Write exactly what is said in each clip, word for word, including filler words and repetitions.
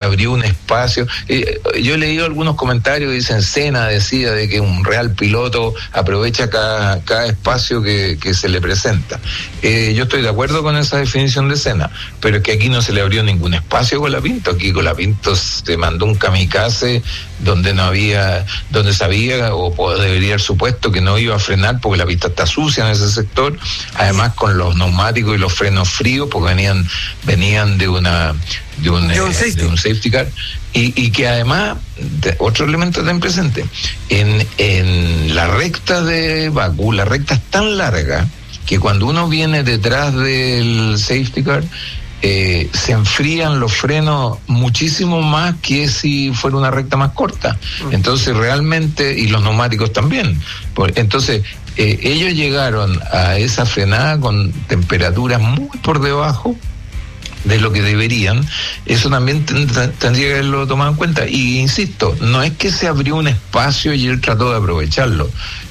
abrió un espacio. Eh, yo he leído algunos comentarios que dicen, Senna decía de que un real piloto aprovecha cada, cada espacio que, que se le presenta. Eh, yo estoy de acuerdo con esa definición de Senna, pero es que aquí no se le abrió ningún espacio a Colapinto. Aquí Colapinto se mandó un kamikaze donde no había, donde sabía o debería haber supuesto que no iba a frenar porque la pista está sucia en ese sector, además con los neumáticos y los frenos fríos porque venían venían de una de un, de un, eh, safety. De un safety car y, y que además de, otro elemento también presente en, en la recta de Bakú, la recta es tan larga que cuando uno viene detrás del safety car Eh, se enfrían los frenos muchísimo más que si fuera una recta más corta. Entonces realmente, y los neumáticos también. Entonces eh, ellos llegaron a esa frenada con temperaturas muy por debajo de lo que deberían. Eso también tendría que haberlo tomado en cuenta. Y insisto, no es que se abrió un espacio y él trató de aprovecharlo.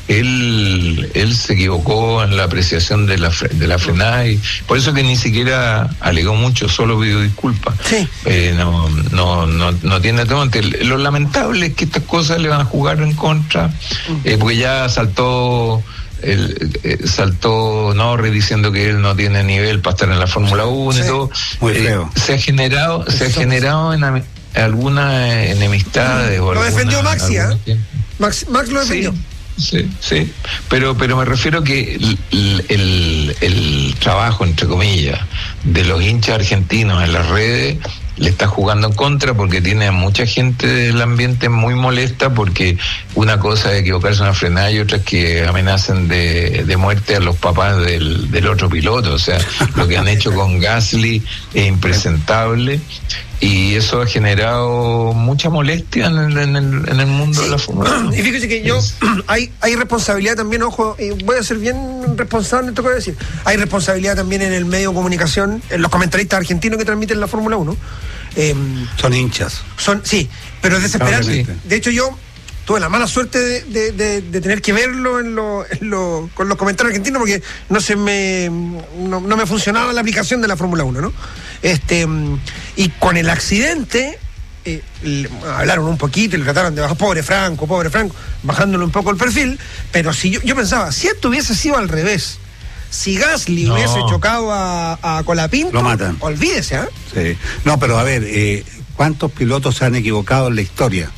Él, él se equivocó en la apreciación de la, de la frenada y por eso que ni siquiera alegó mucho, solo pidió disculpas. Sí. Eh, no, no, no, no tiene tema. Lo lamentable es que estas cosas le van a jugar en contra, eh, porque ya saltó el, eh, saltó Norris diciendo que él no tiene nivel para estar en la Fórmula uno, sí. Y todo. Muy feo. Eh, se ha generado, se ha generado en alguna enemistad. Mm. Lo defendió Maxi, ¿eh? Max, Max lo defendió. Sí. Sí, sí, pero pero me refiero que el, el, el trabajo, entre comillas, de los hinchas argentinos en las redes le está jugando en contra porque tiene a mucha gente del ambiente muy molesta porque una cosa es equivocarse en una frenada y otra es que amenacen de, de muerte a los papás del, del otro piloto. O sea, lo que han hecho con Gasly es impresentable. Y eso ha generado mucha molestia en el, en el, en el mundo, sí, de la Fórmula uno. Y fíjese que yo, hay, hay responsabilidad también, ojo, y voy a ser bien responsable en esto que voy a decir. Hay responsabilidad también en el medio de comunicación, en los comentaristas argentinos que transmiten la Fórmula uno. Eh, son hinchas. Son, sí, pero es desesperante. De hecho, yo tuve la mala suerte de, de, de, de tener que verlo en lo, en lo, con los comentarios argentinos porque no se me no, no me funcionaba la aplicación de la Fórmula uno, ¿no? Este, y con el accidente eh, le, hablaron un poquito y le trataron de bajar, pobre Franco, pobre Franco, bajándole un poco el perfil, pero si yo, yo pensaba, si esto hubiese sido al revés, si Gasly no. hubiese chocado a, a Colapinto, lo matan. Olvídese, ¿eh? Sí. No, pero a ver, eh, ¿cuántos pilotos se han equivocado en la historia?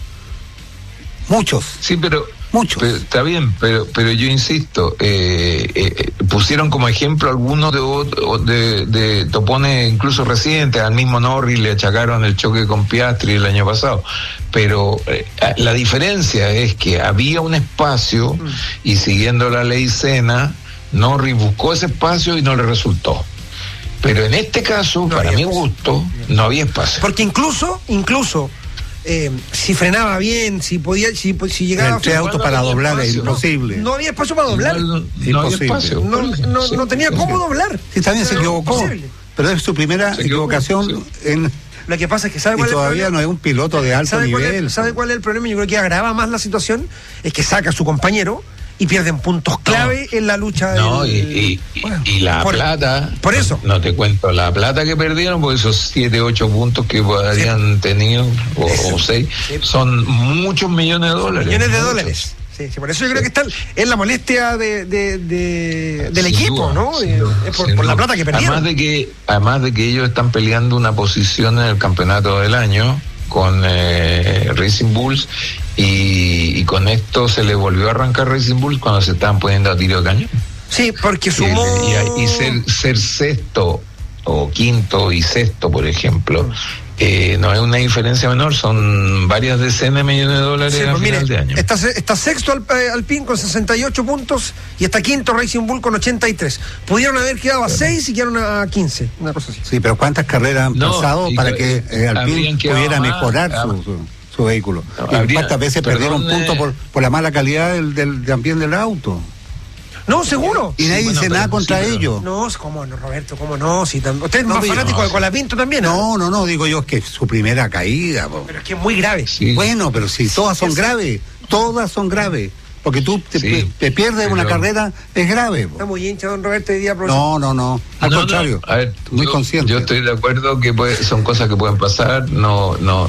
Muchos. Sí, pero muchos. Pero, está bien, pero pero yo insisto, eh, eh, pusieron como ejemplo algunos de, de, de topones incluso recientes, al mismo Norris le achacaron el choque con Piastri el año pasado, pero eh, la diferencia es que había un espacio mm. y siguiendo la ley Senna, Norris buscó ese espacio y no le resultó. Pero en este caso, no para mi gusto, no había espacio. Porque incluso, incluso Eh, si frenaba bien, si podía, si, si llegaba entre autos para doblar es imposible. No, no había espacio para doblar. No, no, no había espacio. No, no, no tenía cómo doblar. Sí, también se equivocó. Imposible. Pero es su primera se equivocación sí. en. Lo que pasa es que sabe cuál y todavía es no es un piloto de alto ¿sabe nivel. Cuál es, ¿Sabe cuál es el problema? Yo creo que agrava más la situación, es que saca a su compañero y pierden puntos clave no, en la lucha. No, del, y, y, bueno, y la por, plata. Por eso. No, no te cuento la plata que perdieron, porque esos siete, ocho puntos que habían sí. tenido, o, o seis, sí. son muchos millones de dólares. Millones de muchos. dólares. Sí, sí, por eso yo sí. creo que está es la molestia de, de, de del sin equipo, duda, ¿no? Es por, por la plata que perdieron. Además de que, además de que ellos están peleando una posición en el campeonato del año con eh, Racing Bulls. Y, y con esto se le volvió a arrancar Racing Bulls cuando se estaban poniendo a tiro de cañón. Sí, porque sumó... Y, y ser, ser sexto o quinto y sexto, por ejemplo, mm. eh, no es una diferencia menor, son varias decenas de millones de dólares sí, a pues final mire, de año. Está, está sexto al, eh, Alpine con sesenta y ocho puntos y está quinto Racing Bull con ochenta y tres. Pudieron haber quedado a seis y quedaron a quince, una cosa así. Sí, pero ¿cuántas carreras han no, pasado para que eh, Alpine pudiera más, mejorar ah, su... su... su vehículo? No, ¿y cuántas veces perdieron puntos por, por la mala calidad del, del, también del auto? No, seguro. Y nadie sí, dice bueno, nada contra sí, ellos. No, ¿cómo no, Roberto? ¿Cómo no? Si tam- usted es no, más fanático no, de Colapinto también, ¿no? No, no, no, digo yo es que es su primera caída. Po. Pero es que es muy grave. Sí. Bueno, pero si todas son graves, todas son graves. Porque tú te, sí, te pierdes pero... una carrera, es grave. Po. Está muy hincha, don Roberto, hoy día, profesor. No, no, no, al no, contrario, no. A ver, muy yo, consciente. Yo estoy de acuerdo que puede, son cosas que pueden pasar, no, no,